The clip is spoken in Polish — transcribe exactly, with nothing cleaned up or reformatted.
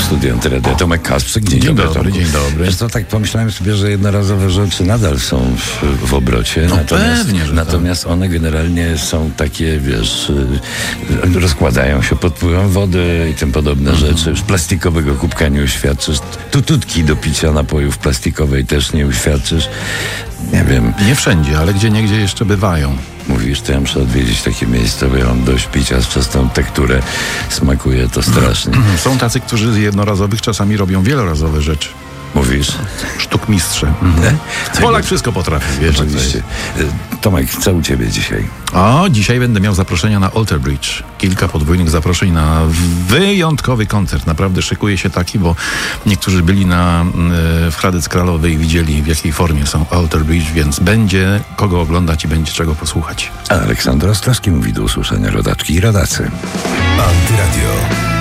studiu Antyradia. Tomek Kasprzyk, dzień, Dzień dobry. dobry, Tomku. dzień dobry. Wiesz co, tak pomyślałem sobie, że jednorazowe rzeczy nadal są w, w obrocie. No natomiast, pewnie, że natomiast one generalnie są takie, wiesz, y, rozkładają się pod wpływem wody i tym podobne Mhm. rzeczy. Już plastikowego kubka nie uświadczysz. Tututki do picia napojów plastikowej też nie uświadczysz. Nie wiem. Nie wszędzie, ale gdzie niegdzie jeszcze bywają. Mówisz, to ja muszę odwiedzić takie miejsce, bo ja mam dość picia przez tą tekturę. Smakuje to strasznie. Są tacy, którzy z jednorazowych czasami robią wielorazowe rzeczy. Mówisz? Sztukmistrze. Mhm. Polak wszystko potrafi, wiesz. Oczywiście. Tomek, co u ciebie dzisiaj? O, dzisiaj będę miał zaproszenia na Alter Bridge. Kilka podwójnych zaproszeń na wyjątkowy koncert. Naprawdę szykuje się taki, bo niektórzy byli na, w Hradec Kralowej i widzieli, w jakiej formie są Alter Bridge, więc będzie kogo oglądać i będzie czego posłuchać. A Aleksandra Ostrowski mówi do usłyszenia rodaczki i rodacy. Antyradio.